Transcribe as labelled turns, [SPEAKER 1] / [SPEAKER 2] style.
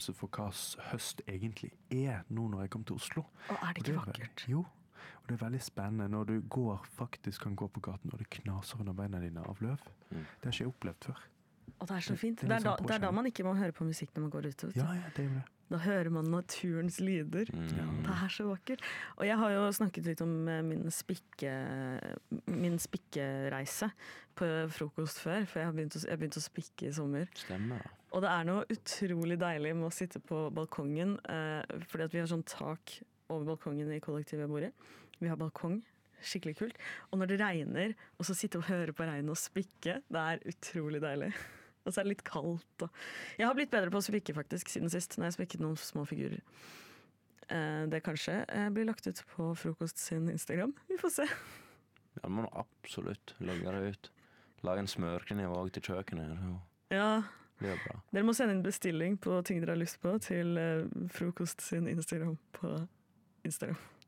[SPEAKER 1] for hva høst egentlig nå når jeg kom til Oslo.
[SPEAKER 2] Og det ikke vakkert?
[SPEAKER 1] Jo, og det veldig spennende når du faktisk kan gå på gaten og det knaser under beina dine av løv. Det har ikke jeg opplevd før.
[SPEAKER 2] Og det så fint. Det er da man ikke må høre på musikk når man går ut.
[SPEAKER 1] Ja, det er det.
[SPEAKER 2] Da hører man naturens lyder. Det så vakkert. Og jeg har jo snakket litt om min spikkereise på frokost før, for jeg begynte å spikke i sommer.
[SPEAKER 1] Stemmer.
[SPEAKER 2] Og det noe utrolig deilig med å sitte på balkongen, fordi at vi har sånn tak over balkongen i kollektivet jeg bor i. Vi har balkong. Skikkelig kult. Og når det regner, og så sitte og høre på regnet og spikke, det utrolig deilig. Og så det litt kaldt. Jeg har blitt bedre på å spikke faktisk siden sist, når jeg spekket noen små figurer. Det kanskje blir lagt ut på Frokost sin Instagram. Vi får se.
[SPEAKER 3] Ja, det må du absolutt legge det ut. Lage en smørkniv også til kjøkkenet.
[SPEAKER 2] Ja.
[SPEAKER 3] Det bra.
[SPEAKER 2] Dere må sende inn bestilling på ting dere har lyst på til Frokost sin Instagram på Instagram.